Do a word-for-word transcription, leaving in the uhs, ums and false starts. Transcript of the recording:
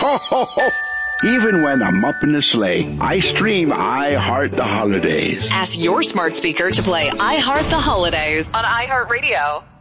ho, ho, ho. Even when I'm up in the sleigh, I stream I Heart the Holidays. Ask your smart speaker to play I Heart the Holidays on iHeartRadio.